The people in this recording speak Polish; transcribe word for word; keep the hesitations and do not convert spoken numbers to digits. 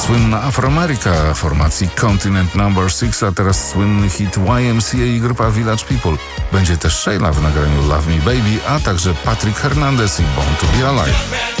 Słynna Afroameryka formacji Continent Number six, a teraz słynny hit Y M C A i grupa Village People. Będzie też Sheila w nagraniu Love Me Baby, a także Patrick Hernandez i Born to Be Alive.